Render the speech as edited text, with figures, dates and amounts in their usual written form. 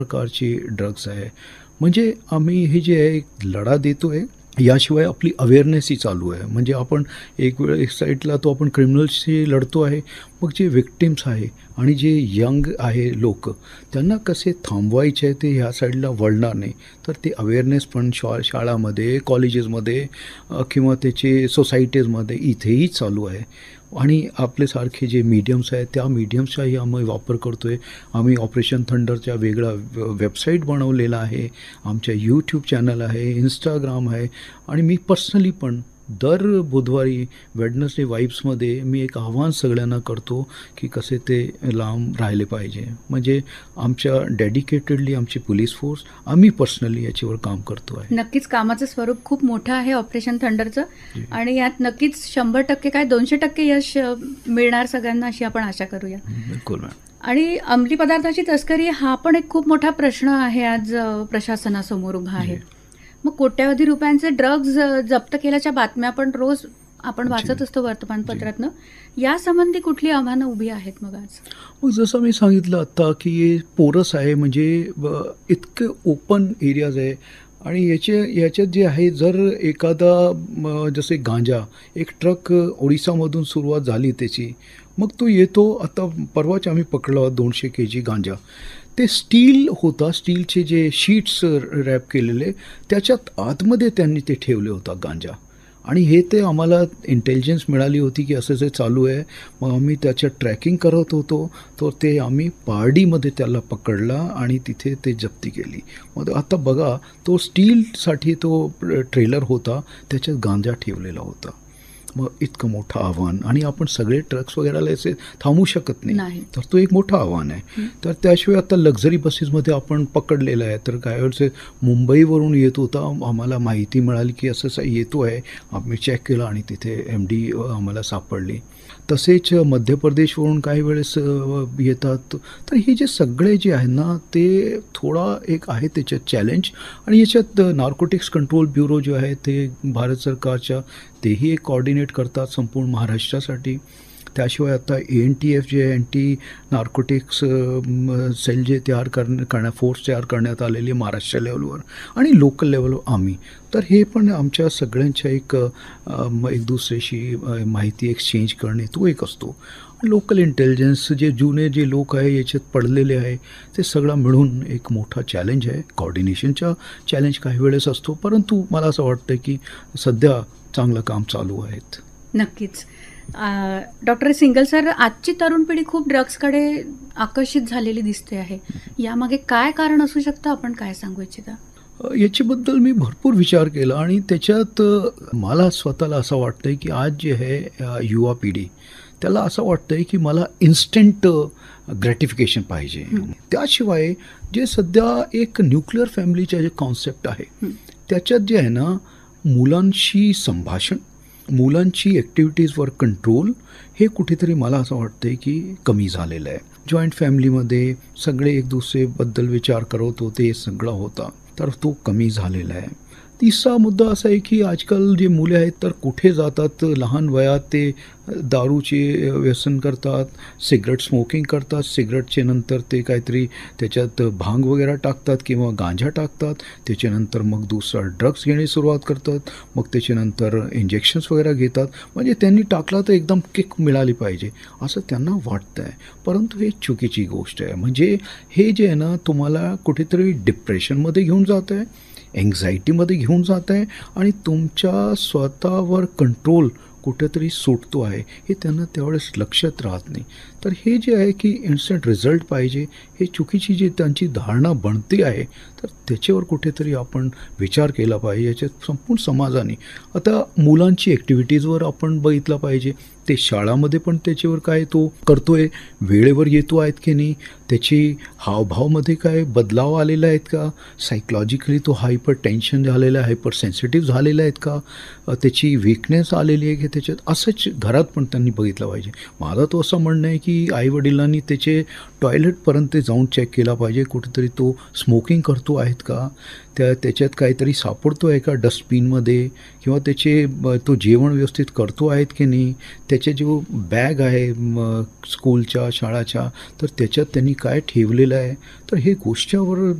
प्रकारचे ड्रग्स आहे. म्हणजे आम्ही हे जे आहे लढा देतोय, याशिवाय आपली अवेअरनेसही चालू आहे. म्हणजे आपण एक साईडला तो आपण क्रिमिनल्सशी लढतो आहे, मग जे विक्टिम्स आहे आणि जे यंग आहे लोक, त्यांना कसे थांबवायचे आहे ते ह्या साईडला वळणार नाही. तर ते अवेअरनेस पण शाळामध्ये, कॉलेजेसमध्ये किंवा त्याचे सोसायटीजमध्ये इथेही चालू आहे. आणि आपल्यासारखे जे मीडियम्स आहेत त्या मीडियम्सचाही आम्ही वापर करतो आहे. आम्ही ऑपरेशन थंडरच्या वेगळा वेबसाईट बनवलेला आहे, आमच्या यूट्यूब चॅनल आहे, इंस्टाग्राम आहे. आणि मी पर्सनली पण दर बुधवारी वेडनेसडे वाईब्समध्ये मी एक आव्हान सगळ्यांना करतो की कसे ते लांब राहिले पाहिजे. म्हणजे आमच्या डेडिकेटेडली आमची पोलीस फोर्स, आम्ही पर्सनली याच्यावर काम करतो आहे. नक्कीच कामाचं स्वरूप खूप मोठं आहे ऑपरेशन थंडरचं, आणि यात नक्कीच 100% काय 200% यश मिळणार सगळ्यांना, अशी आपण आशा करूया. बिलकुल मॅम. आणि अंमली पदार्थाची तस्करी हा पण एक खूप मोठा प्रश्न आहे, आज प्रशासनासमोर उभा आहे. मग कोट्यावधी रुपयांचे ड्रग्ज जप्त केल्याच्या बातम्या पण रोज आपण वाचत असतो वर्तमानपत्रातनं. यासंबंधी कुठली आव्हानं उभी आहेत मग आज? मग जसं मी सांगितलं आत्ता की हे पोरस आहे, म्हणजे इतके ओपन एरियाज आहे. आणि याच्यात जे आहे, जर एखादा जसे गांजा, एक ट्रक ओडिसामधून सुरुवात झाली त्याची, मग तो येतो. आता परवाच आम्ही पकडला 200 kg गांजा. ते स्टील होता, स्टीलचे जे शीट्स रॅप केलेले, त्याच्यात आतमध्ये त्यांनी ते ठेवले होता गांजा. आणि हे ते आम्हाला इंटेलिजन्स मिळाली होती की असं जे चालू आहे. मग आम्ही त्याच्या ट्रॅकिंग करत होतो, तर ते आम्ही पारडीमध्ये त्याला पकडला आणि तिथे ते जप्ती केली. मग आता बघा, तो स्टीलसाठी तो ट्रेलर होता, त्याच्यात गांजा ठेवलेला होता. मग इतकं मोठं आव्हान, आणि आपण सगळे ट्रक्स वगैरे असे थांबू शकत नाही, तर तो एक मोठं आव्हान आहे. तर त्याशिवाय आता लक्झरी बसेसमध्ये आपण पकडलेलं आहे. तर काय वेळेस मुंबईवरून येत होता, आम्हाला माहिती मिळाली की असं येतो आहे. आम्ही चेक केलं आणि तिथे MD आम्हाला सापडली. तसेच मध्य प्रदेशवरून काही वेळेस येतात. तर हे जे सगळे जे आहे ना, ते थोडा एक आहे त्याच्यात चॅलेंज. आणि याच्यात नार्कोटिक्स कंट्रोल ब्युरो जो आहे ते भारत सरकारच्या, तेही एक कोऑर्डिनेट करतात संपूर्ण महाराष्ट्रासाठी. त्याशिवाय आता ANTF जे अँटी नार्कोटिक्स सेल जे फोर्स तयार करण्यात आलेली महाराष्ट्र लेवलवर आणि लोकल लेवलवर आम्ही. तर हे पण आमच्या सगळ्यांच्या एक दुसऱ्याशी माहिती एक्सचेंज करणे तो एक असतो. लोकल इंटेलिजन्स जे जुने जे लोक आहे याच्यात पडलेले आहे, ते सगळं मिळून एक मोठा चॅलेंज आहे. कोऑर्डिनेशनचा चॅलेंज काही वेळेस असतो, परंतु मला असं वाटतं की सध्या चांगलं काम चालू आहेत. नक्कीच. डॉक्टर सिंगल सर, आजची तरुण पिढी खूप ड्रग्सकडे आकर्षित झालेली दिसते आहे. यामागे काय कारण असू शकतं, आपण काय सांगू इच्छिता? याच्याबद्दल मी भरपूर विचार केला, आणि त्याच्यात मला स्वतःला असं वाटतंय की आज जे आहे युवा पिढी, त्याला असं वाटतंय की मला इन्स्टंट ग्रॅटिफिकेशन पाहिजे. त्याशिवाय जे सध्या एक न्यूक्लिअर फॅमिलीचे जे कॉन्सेप्ट आहे, त्याच्यात जे आहे ना, मुलांशी संभाषण, मुलांची ॲक्टिव्हिटीजवर कंट्रोल, हे कुठेतरी मला असं वाटतंय की कमी झालेलं आहे. जॉईंट फॅमिलीमध्ये सगळे एक दुसरेबद्दल विचार करत होते, सगळं होता, तर तो कमी झालेला आहे. तिसरा मुद्दा असा आहे की आजकाल जे मुले आहेत तर कुठे जातात, लहान वयात ते दारूचे व्यसन करतात, सिगरेट स्मोकिंग करतात, सिगरेटचे नंतर ते काहीतरी त्याच्यात भांग वगैरे टाकतात किंवा गांजा टाकतात, त्याच्यानंतर मग दुसरा ड्रग्स घेणे सुरुवात करतात, मग त्याच्यानंतर इंजेक्शन्स वगैरे घेतात. म्हणजे त्यांनी टाकला तर एकदम किक मिळाली पाहिजे असं त्यांना वाटतं आहे. परंतु हे चुकीची गोष्ट आहे. म्हणजे हे जे आहे ना, तुम्हाला कुठेतरी डिप्रेशनमध्ये घेऊन जात आहे, एन्झायटीमध्ये घेऊन जात आहे, आणि तुमच्या स्वतःवर कंट्रोल कुठेतरी सुटतो आहे, हे त्यांना त्यावेळेस लक्षात राहत नाही. तर हे जे आहे की इन्स्टंट रिझल्ट पाहिजे, हे चुकीची जी त्यांची धारणा बनते आहे, तर त्याच्यावर कुठेतरी आपण विचार केला पाहिजे. याच्यात संपूर्ण समाजाने आता मुलांची ॲक्टिव्हिटीजवर आपण बघितलं पाहिजे. ते शाळामध्ये पण त्याच्यावर काय तो करतोय, वेळेवर येतो आहेत की नाही, त्याची हावभावमध्ये काय बदलाव आलेला आहेत का, सायकॉलॉजिकली तो हायपर टेन्शन झालेला आहे, हायपर सेन्सिटिव्ह झालेला आहेत का, त्याची वीकनेस आलेली आहे की त्याच्यात असंच घरात पण त्यांनी बघितलं पाहिजे. माझं तो असं म्हणणं आहे की आई-वडिलांनी त्याचे टॉयलेटपर्यंत जाऊन चेक केला पाहिजे. कुठेतरी तो स्मोकिंग करतो आहेत का? त्याच्यात काहीतरी सापडतो आहे का डस्टबिनमध्ये? किंवा तो जेवण व्यवस्थित करतो आहेत की नाही? त्याचे जो बॅग आहे स्कूलच्या, शाळाच्या, तर त्याच्यात त्यांनी काय ठेवलेलं आहे? तर हे गोष्टीवर